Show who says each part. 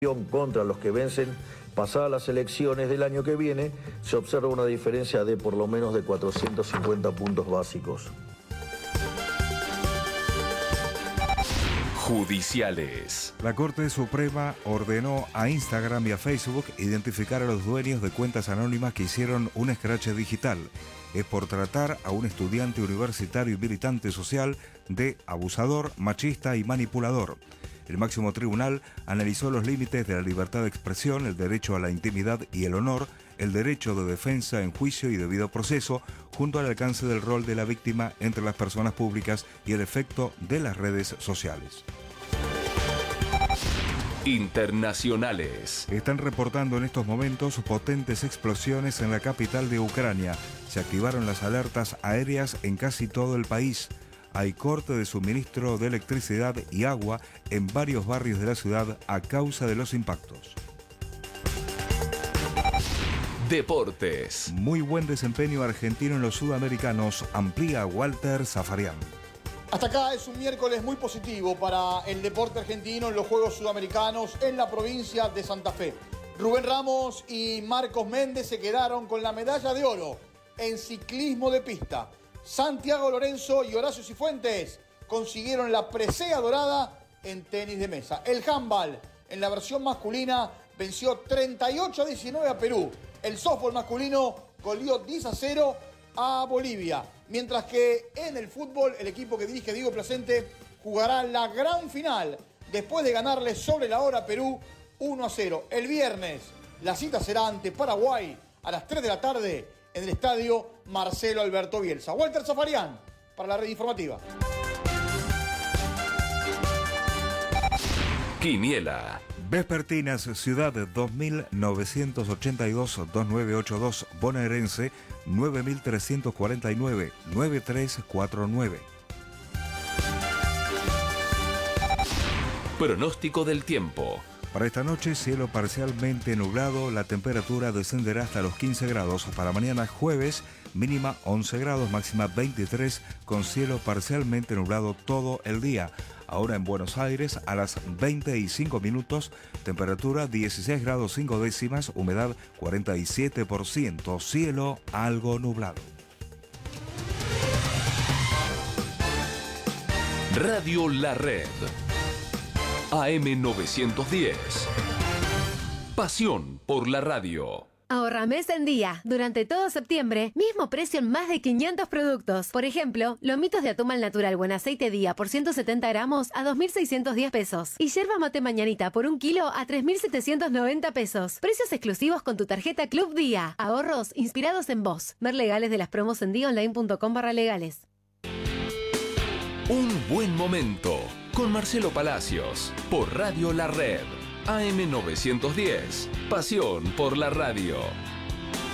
Speaker 1: contra los que vencen pasadas las elecciones del año que viene, se observa una diferencia de por lo menos de 450 puntos básicos.
Speaker 2: Judiciales.
Speaker 3: La Corte Suprema ordenó a Instagram y a Facebook identificar a los dueños de cuentas anónimas que hicieron un escrache digital. Es por tratar a un estudiante universitario y militante social de abusador, machista y manipulador. El máximo tribunal analizó los límites de la libertad de expresión, el derecho a la intimidad y el honor, el derecho de defensa en juicio y debido proceso, junto al alcance del rol de la víctima entre las personas públicas y el efecto de las redes sociales.
Speaker 2: Internacionales.
Speaker 3: Están reportando en estos momentos potentes explosiones en la capital de Ucrania. Se activaron las alertas aéreas en casi todo el país. Hay corte de suministro de electricidad y agua en varios barrios de la ciudad a causa de los impactos.
Speaker 2: Deportes.
Speaker 3: Muy buen desempeño argentino en los sudamericanos, amplía Walter Zafarian.
Speaker 4: Hasta acá es un miércoles muy positivo para el deporte argentino en los Juegos Sudamericanos en la provincia de Santa Fe. Rubén Ramos y Marcos Méndez se quedaron con la medalla de oro en ciclismo de pista. Santiago Lorenzo y Horacio Cifuentes consiguieron la presea dorada en tenis de mesa. El handball en la versión masculina venció 38-19 a Perú. El softball masculino goleó 10-0 a Bolivia. Mientras que en el fútbol el equipo que dirige Diego Placente jugará la gran final después de ganarle sobre la hora a Perú 1-0. El viernes la cita será ante Paraguay a las 3 de la tarde en el estadio Marcelo Alberto Bielsa. Walter Zafarian para la red informativa.
Speaker 2: Quiniela.
Speaker 3: Vespertinas, Ciudad 2982-2982, bonaerense 9349-9349.
Speaker 2: Pronóstico del tiempo.
Speaker 3: Para esta noche, cielo parcialmente nublado, la temperatura descenderá hasta los 15 grados. Para mañana jueves, mínima 11 grados, máxima 23, con cielo parcialmente nublado todo el día. Ahora en Buenos Aires, a las 20:05 minutos, temperatura 16 grados 5 décimas, humedad 47%, cielo algo nublado.
Speaker 2: Radio La Red. AM 910. Pasión por la radio.
Speaker 5: Ahorra mes en día. Durante todo septiembre, mismo precio en más de 500 productos. Por ejemplo, lomitos de atún al natural buen aceite día por 170 gramos a 2.610 pesos. Y yerba mate mañanita por 1 kilo a 3.790 pesos. Precios exclusivos con tu tarjeta Club Día. Ahorros inspirados en vos. Ver legales de las promos en diaonline.com/legales.
Speaker 2: Un buen momento con Marcelo Palacios por Radio La Red. AM 910. Pasión por la radio.